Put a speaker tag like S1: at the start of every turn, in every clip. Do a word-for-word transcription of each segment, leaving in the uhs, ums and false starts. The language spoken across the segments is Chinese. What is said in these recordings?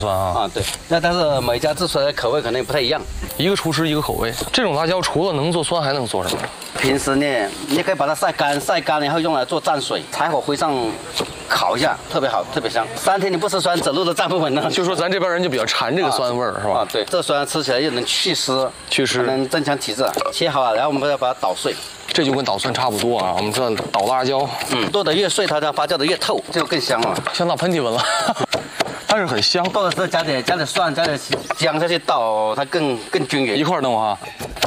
S1: 酸啊。
S2: 啊，对。那但是每家制出来的口味可能不太一样，
S1: 一个厨师一个口味。这种辣椒除了能做酸，还能做什么？
S2: 平时呢，你可以把它晒干，晒干了以后用来做蘸水，柴火灰上烤一下，特别好，特别香。三天你不吃酸，走路都站不稳了。
S1: 就说咱这边人就比较馋这个酸味儿，是吧？
S2: 啊，对，这酸吃起来又能祛湿，
S1: 祛湿，
S2: 能增强体质。切好了，然后我们要把它捣碎。
S1: 这就跟捣蒜差不多啊。我们这捣辣椒，
S2: 嗯，剁得越碎，它的发酵的越透，就更香了。
S1: 像打喷嚏闻了，但是很香。
S2: 剁的时候加点加点蒜，加点姜下去捣，它更更均匀。
S1: 一块儿弄啊。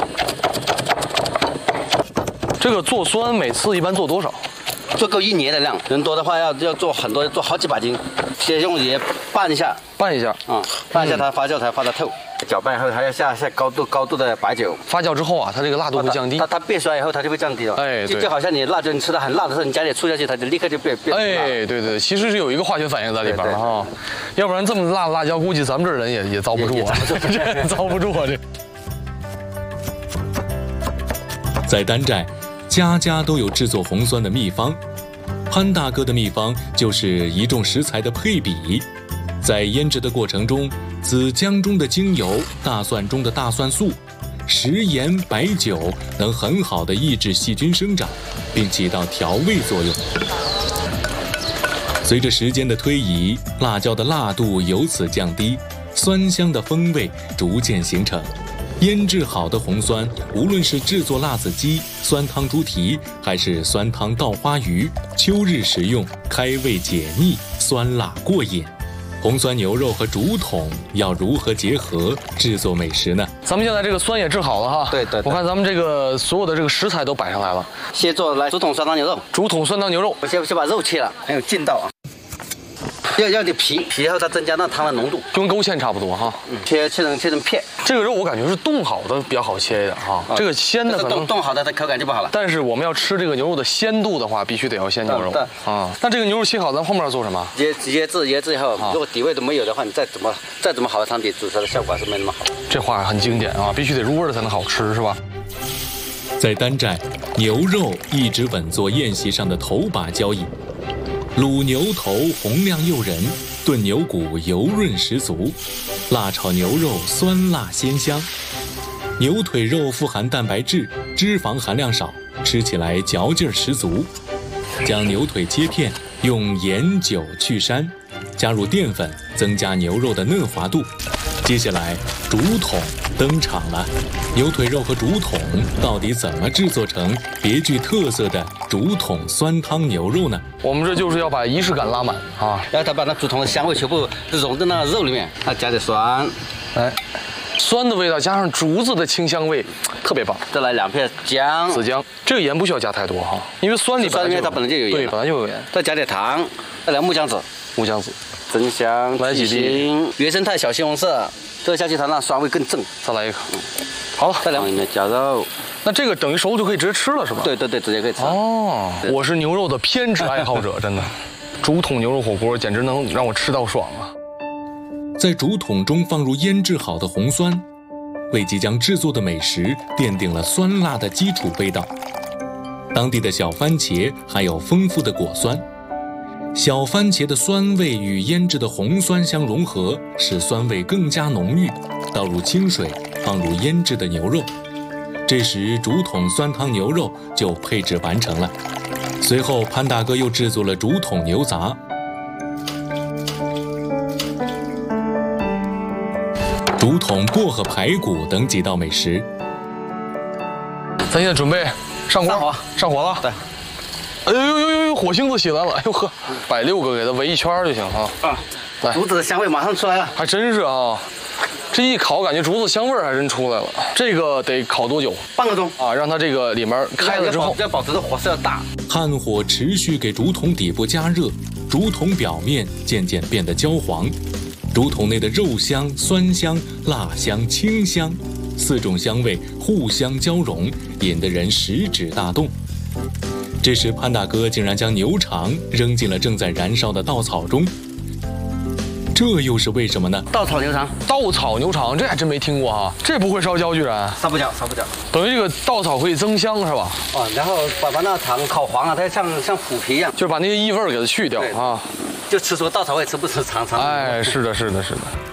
S1: 这个做酸每次一般做多少？
S2: 做够一年的量，人多的话要要做很多，做好几把斤。先用盐拌一下，
S1: 拌一下，
S2: 啊、嗯，拌一下它发酵才发得透。搅拌以后还要下下高度高度的白酒。
S1: 发酵之后啊，它这个辣度会降低。
S2: 它它变酸以后，它就会降低了。
S1: 哎，
S2: 就就好像你辣椒你吃的很辣的时候，你加点醋下去，它就立刻就变变。
S1: 哎，对对，其实是有一个化学反应在里边的哈，要不然这么辣的辣椒，估计咱们这儿人也也遭不住啊，遭不住啊这。
S3: 在丹寨，家家都有制作红酸的秘方。潘大哥的秘方就是一众食材的配比，在腌制的过程中，紫姜中的精油、大蒜中的大蒜素、食盐、白酒能很好地抑制细菌生长，并起到调味作用。随着时间的推移，辣椒的辣度由此降低，酸香的风味逐渐形成。腌制好的红酸，无论是制作辣子鸡、酸汤猪蹄，还是酸汤稻花鱼，秋日食用，开胃解腻，酸辣过瘾。红酸牛肉和竹筒要如何结合制作美食呢？
S1: 咱们现在这个酸也制好了哈。
S2: 对 对, 对。
S1: 我看咱们这个所有的这个食材都摆上来了。
S2: 先做来竹筒酸汤牛肉。
S1: 竹筒酸汤牛肉，
S2: 我先先把肉切了，很有劲道啊。要要点皮，皮后它增加那汤的浓度，
S1: 就跟勾芡差不多哈。
S2: 嗯，切切成切成片。
S1: 这个肉我感觉是冻好的比较好切一点哈，啊、这个鲜的可能
S2: 冻冻好的它口感就不好了。
S1: 但是我们要吃这个牛肉的鲜度的话，必须得要鲜牛肉啊。那这个牛肉切好，咱后面要做什么？
S2: 腌腌制腌制以后，如果底味都没有的话，你再怎么再怎么好的汤底煮出来的效果还是没那么好。
S1: 这话很经典啊，必须得入味才能好吃，是吧？
S3: 在丹寨，牛肉一直稳坐宴席上的头把交椅。卤牛头红亮诱人，炖牛骨油润十足，辣炒牛肉酸辣鲜香。牛腿肉富含蛋白质，脂肪含量少，吃起来嚼劲十足。将牛腿切片，用盐酒去膻，加入淀粉，增加牛肉的嫩滑度。接下来，竹筒登场了。牛腿肉和竹筒到底怎么制作成别具特色的竹筒酸汤牛肉呢？
S1: 我们这就是要把仪式感拉满啊，
S2: 然后它把那竹筒的香味全部融在那个肉里面，它加点酸，
S1: 哎，酸的味道加上竹子的清香味，特别棒。
S2: 再来两片姜，
S1: 紫姜，这个盐不需要加太多哈，因为酸里
S2: 酸里面它本来就有盐，
S1: 对，本来就有盐。
S2: 再加点糖，再来木姜子，
S1: 木姜子。
S2: 增香，
S1: 来几滴
S2: 原生态小西红柿，这下去它那酸味更正。
S1: 再来一口，好了，
S2: 再来往里面加肉。
S1: 那这个等于熟就可以直接吃了是吧？
S2: 对对对，直接可以吃。
S1: 哦，我是牛肉的偏执爱好者，真的，竹筒牛肉火锅简直能让我吃到爽啊！
S3: 在竹筒中放入腌制好的红酸，为即将制作的美食奠定了酸辣的基础味道。当地的小番茄含有丰富的果酸。小番茄的酸味与腌制的红酸相融合，使酸味更加浓郁。倒入清水，放入腌制的牛肉，这时竹筒酸汤牛肉就配置完成了。随后，潘大哥又制作了竹筒牛杂、竹筒薄荷排骨等几道美食。
S1: 咱现在准备上锅，
S2: 上火，
S1: 上火了。
S2: 对。
S1: 哎呦呦呦呦，火星子起来了！哎呦呵，摆六个给它围一圈就行啊。
S2: 啊，来，竹子的香味马上出来了。
S1: 还真是啊，这一烤感觉竹子香味还真出来了。这个得烤多久？
S2: 半个钟
S1: 啊，让它这个里面开了之后，
S2: 要保持的火势要大。
S3: 炭火持续给竹筒底部加热，竹筒表面渐渐变得焦黄。竹筒内的肉香、酸香、辣香、清香四种香味互相交融，引得人食指大动。这时，潘大哥竟然将牛肠扔进了正在燃烧的稻草中，这又是为什么呢？
S2: 稻草牛肠，
S1: 稻草牛肠，这还真没听过啊！这不会烧焦居然？
S2: 烧不焦，烧不焦。
S1: 等于这个稻草可以增香是吧？
S2: 啊，然后把把那肠烤黄了，它像像虎皮一样，
S1: 就是把那些异味给它去掉啊，
S2: 就吃出稻草味，吃不出肠肠。
S1: 哎，是的，是的，是的。